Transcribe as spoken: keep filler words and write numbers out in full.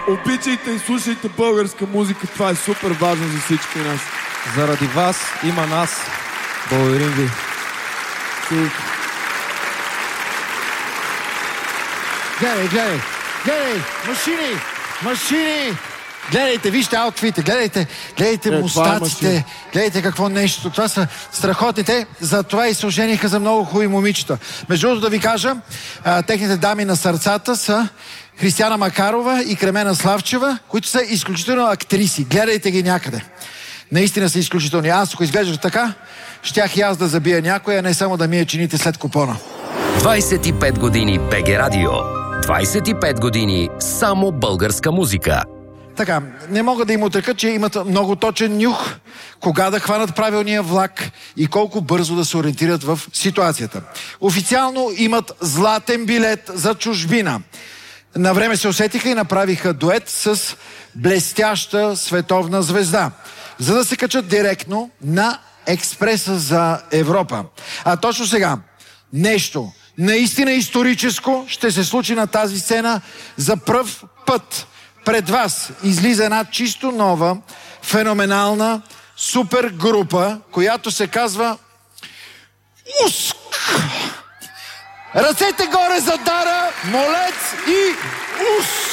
Обичайте и слушайте българска музика. Това е супер важно за всички нас. Заради вас има нас. Благодарим ви. Гледай, гледай, гледай, машини, машини. Гледайте, вижте аутфите, гледайте, гледайте е, мустаците, гледайте какво нещо. Това са страхотните, затова и се ожениха за много хубави момичета. Между другото да ви кажа, а, техните дами на сърцата са Християна Макарова и Кремена Славчева, които са изключително актриси. Гледайте ги някъде. Наистина са изключителни. Аз, ако изглеждах така, щях и аз да забия някоя, не само да мия чините след купона. двайсет и пет години БГ Радио. двайсет и пет години само българска музика. Така, не мога да им отрека, че имат много точен нюх, кога да хванат правилния влак и колко бързо да се ориентират в ситуацията. Официално имат златен билет за чужбина. На време се усетиха и направиха дует с блестяща световна звезда, за да се качат директно на експреса за Европа. А точно сега нещо наистина историческо ще се случи на тази сцена за пръв път. Пред вас излиза една чисто нова, феноменална, супер група, която се казва Уск. Ръцете горе за Дара, Молец и Уск.